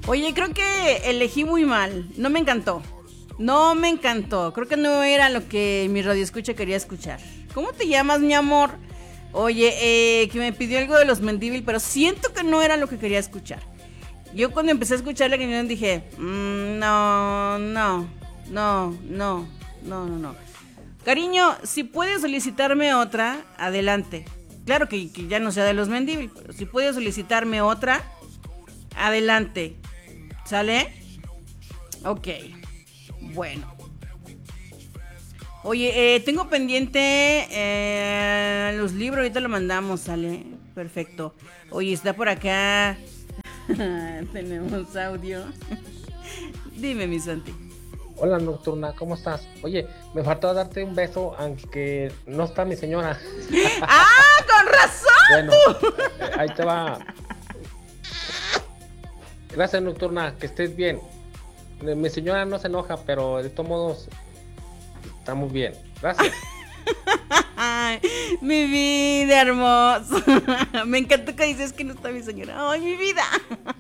Oye, creo que elegí muy mal. No me encantó. No me encantó. Creo que no era lo que mi radioescucha quería escuchar. ¿Cómo te llamas, mi amor? Oye, que me pidió algo de los Mendívil, pero siento que no era lo que quería escuchar. Yo cuando empecé a escuchar la canción dije, no. Cariño, si puedes solicitarme otra, adelante. Claro que ya no sea de los Mendívil, pero si puedes solicitarme otra, adelante. ¿Sale? Ok. Bueno. Oye, tengo pendiente los libros, ahorita lo mandamos, ¿sale? Perfecto. Oye, está por acá. Tenemos audio. Dime, mi Santi. Hola, Nocturna, ¿cómo estás? Oye, me faltó darte un beso, aunque no está mi señora. ¡Ah, con razón! Bueno, ahí te va. Gracias, Nocturna, que estés bien. Mi señora no se enoja, pero de todos modos estamos bien. Gracias. Ay, mi vida hermosa. Me encantó que dices que no está mi señora. Ay, mi vida.